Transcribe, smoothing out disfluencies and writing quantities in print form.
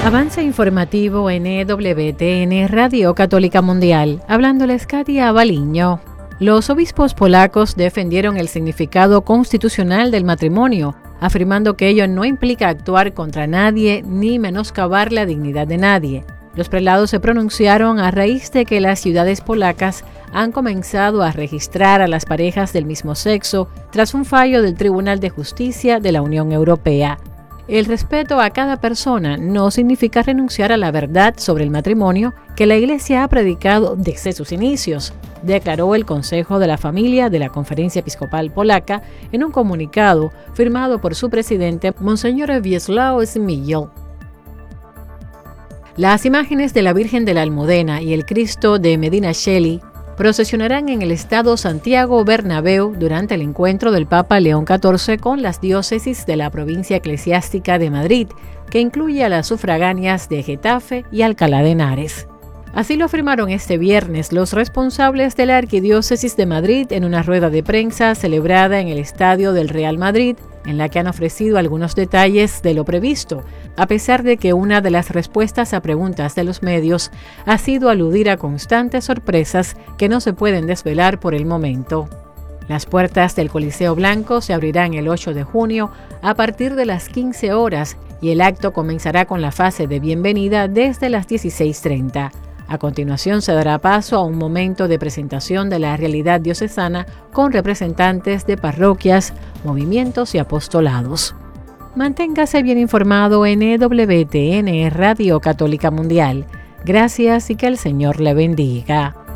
Avance informativo en EWTN Radio Católica Mundial. Hablándoles Katia Baliño. Los obispos polacos defendieron el significado constitucional del matrimonio, afirmando que ello no implica actuar contra nadie ni menoscabar la dignidad de nadie. Los prelados se pronunciaron a raíz de que las ciudades polacas han comenzado a registrar a las parejas del mismo sexo tras un fallo del Tribunal de Justicia de la Unión Europea. El respeto a cada persona no significa renunciar a la verdad sobre el matrimonio que la Iglesia ha predicado desde sus inicios, declaró el Consejo de la Familia de la Conferencia Episcopal Polaca en un comunicado firmado por su presidente, Monseñor Wiesław Zmigiel. Las imágenes de la Virgen de la Almudena y el Cristo de Medina Celi procesionarán en el Estadio Santiago Bernabéu durante el encuentro del Papa León XIV con las diócesis de la provincia eclesiástica de Madrid, que incluye a las sufragáneas de Getafe y Alcalá de Henares. Así lo afirmaron este viernes los responsables de la Arquidiócesis de Madrid en una rueda de prensa celebrada en el Estadio del Real Madrid, en la que han ofrecido algunos detalles de lo previsto, a pesar de que una de las respuestas a preguntas de los medios ha sido aludir a constantes sorpresas que no se pueden desvelar por el momento. Las puertas del Coliseo Blanco se abrirán el 8 de junio a partir de las 15 horas y el acto comenzará con la fase de bienvenida desde las 16:30. A continuación se dará paso a un momento de presentación de la realidad diocesana con representantes de parroquias, movimientos y apostolados. Manténgase bien informado en EWTN Radio Católica Mundial. Gracias y que el Señor le bendiga.